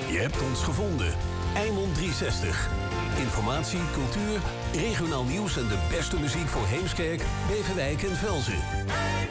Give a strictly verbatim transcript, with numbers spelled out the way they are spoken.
Je hebt ons gevonden. Eimond driehonderdzestig. Informatie, cultuur, regionaal nieuws en de beste muziek voor Heemskerk, Beverwijk en Velzen.